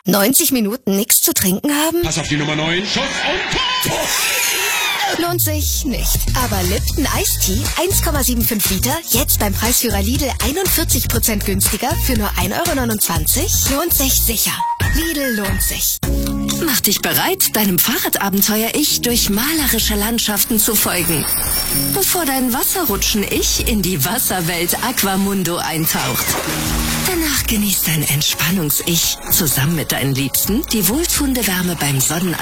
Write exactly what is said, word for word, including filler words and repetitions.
neunzig Minuten nichts zu trinken haben? Pass auf die Nummer neun. Schuss und Tor! Lohnt sich nicht. Aber Lipton Ice Tea eins Komma fünfundsiebzig Liter, jetzt beim Preisführer Lidl einundvierzig Prozent günstiger für nur ein Euro neunundzwanzig, lohnt sich sicher. Lidl lohnt sich. Mach dich bereit, deinem Fahrradabenteuer-Ich durch malerische Landschaften zu folgen. Bevor dein Wasserrutschen-Ich in die Wasserwelt Aquamundo eintaucht. Danach genießt dein Entspannungs-Ich zusammen mit deinen Liebsten die wohltuende Wärme beim Sonnenuntergang